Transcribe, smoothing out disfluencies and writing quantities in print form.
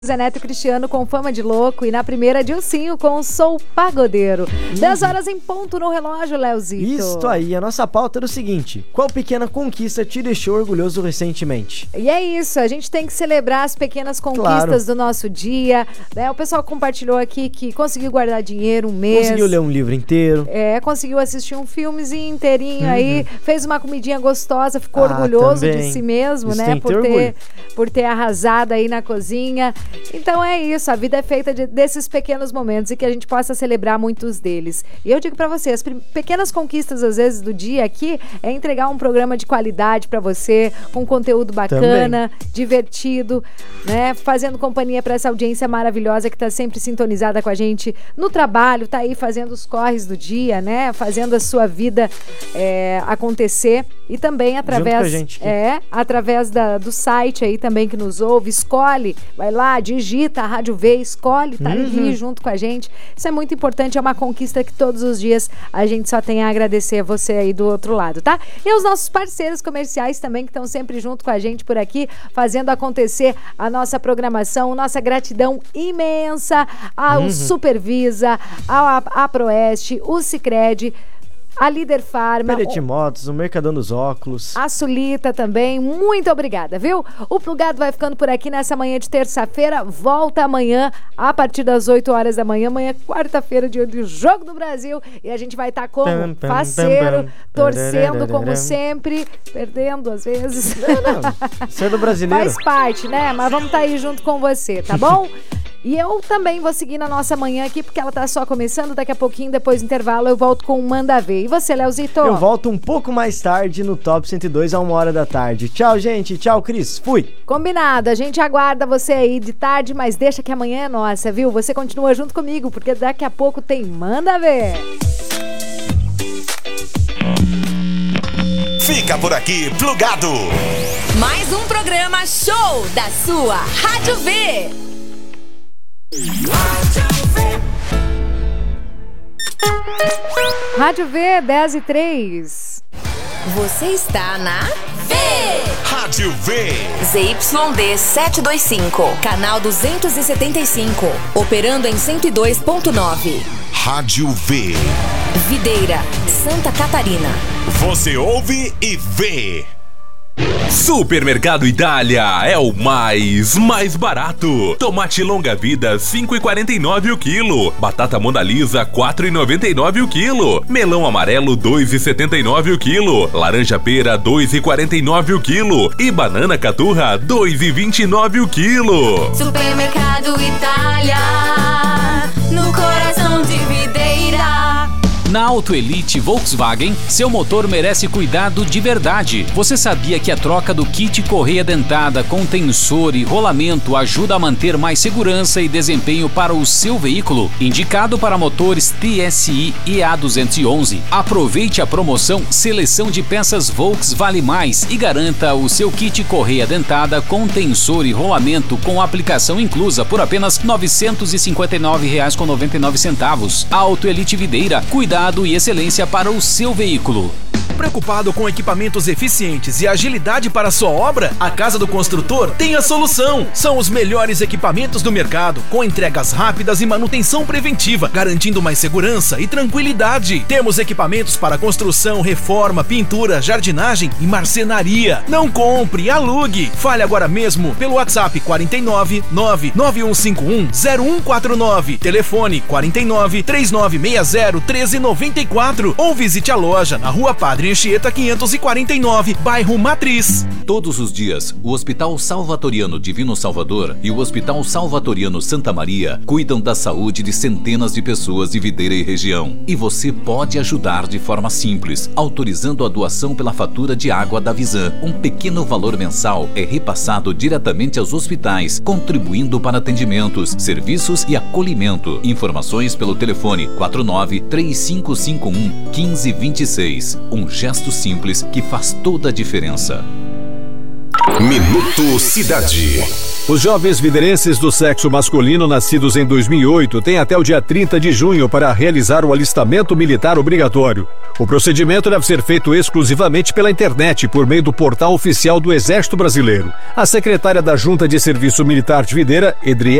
Zé Neto Cristiano com fama de louco e na primeira Dilcinho com Sou Pagodeiro. 10 horas em ponto no relógio, Leozito. Isso aí, a nossa pauta era o seguinte: qual pequena conquista te deixou orgulhoso recentemente? E é isso, a gente tem que celebrar as pequenas conquistas do nosso dia, né? O pessoal compartilhou aqui que conseguiu guardar dinheiro um mês. Conseguiu ler um livro inteiro. Conseguiu assistir um filmezinho inteirinho aí, fez uma comidinha gostosa, ficou orgulhoso também. de si mesmo, Isso né? tem que ter Por ter arrasado aí na cozinha. Então é isso, a vida é feita desses pequenos momentos e que a gente possa celebrar muitos deles. E eu digo pra você, as pequenas conquistas às vezes do dia aqui é entregar um programa de qualidade pra você, com conteúdo bacana, divertido, né? Fazendo companhia pra essa audiência maravilhosa que tá sempre sintonizada com a gente no trabalho, tá aí fazendo os corres do dia, né? Fazendo a sua vida acontecer e também através do site aí também que nos ouve, escolhe, vai lá, digita a Rádio V, escolhe, tá ali junto com a gente. Isso é muito importante, é uma conquista que todos os dias a gente só tem a agradecer a você aí do outro lado, tá? E aos nossos parceiros comerciais também que estão sempre junto com a gente por aqui, fazendo acontecer a nossa programação, nossa gratidão imensa ao Supervisa, à Proeste, o Sicredi, a Líder Farma, Pellet Motos, o Mercadão dos Óculos, a Sulita também, muito obrigada, viu? O Plugado vai ficando por aqui nessa manhã de terça-feira, volta amanhã a partir das 8 horas da manhã, amanhã quarta-feira, dia do Jogo do Brasil, e a gente vai estar como faceiro, torcendo como sempre, perdendo às vezes. Não, sendo brasileiro. Faz parte, né? Mas vamos estar aí junto com você, tá bom? E eu também vou seguir na nossa manhã aqui, porque ela tá só começando. Daqui a pouquinho, depois do intervalo, eu volto com o Manda Ver. E você, Leozito? Eu volto um pouco mais tarde no Top 102, a 1h da tarde. Tchau, gente. Tchau, Cris. Fui. Combinado. A gente aguarda você aí de tarde, mas deixa que amanhã é nossa, viu? Você continua junto comigo, porque daqui a pouco tem Manda Ver. Fica por aqui, Plugado. Mais um programa show da sua Rádio V. Rádio V, 10h03. Você está na V. Rádio V. ZYD 725, canal 275, operando em 102.9. Rádio V. Videira, Santa Catarina. Você ouve e vê. Supermercado Itália é o mais barato. Tomate longa vida 5,49 o quilo. Batata Mona Lisa 4,99 o quilo. Melão amarelo 2,79 o quilo. Laranja pera 2,49 o quilo. E banana caturra 2,29 o quilo. Supermercado Itália, no coração de Videira. Na Auto Elite Volkswagen, seu motor merece cuidado de verdade. Você sabia que a troca do kit correia dentada com tensor e rolamento ajuda a manter mais segurança e desempenho para o seu veículo? Indicado para motores TSI e A211. Aproveite a promoção Seleção de Peças Volks Vale Mais e garanta o seu kit correia dentada com tensor e rolamento com aplicação inclusa por apenas R$ 959,99. Auto Elite Videira, cuidado e excelência para o seu veículo. Preocupado com equipamentos eficientes e agilidade para sua obra? A Casa do Construtor tem a solução. São os melhores equipamentos do mercado, com entregas rápidas e manutenção preventiva, garantindo mais segurança e tranquilidade. Temos equipamentos para construção, reforma, pintura, jardinagem e marcenaria. Não compre, alugue. Fale agora mesmo pelo WhatsApp 49 99151 0149, telefone 49 3960 1394 ou visite a loja na Rua Padre Anchieta 549, bairro Matriz. Todos os dias, o Hospital Salvatoriano Divino Salvador e o Hospital Salvatoriano Santa Maria cuidam da saúde de centenas de pessoas de Videira e região. E você pode ajudar de forma simples, autorizando a doação pela fatura de água da Visan. Um pequeno valor mensal é repassado diretamente aos hospitais, contribuindo para atendimentos, serviços e acolhimento. Informações pelo telefone 49-3551-1526. Um gesto simples que faz toda a diferença. Minuto Cidade. Os jovens videirenses do sexo masculino nascidos em 2008 têm até o dia 30 de junho para realizar o alistamento militar obrigatório. O procedimento deve ser feito exclusivamente pela internet, por meio do portal oficial do Exército Brasileiro. A secretária da Junta de Serviço Militar de Videira,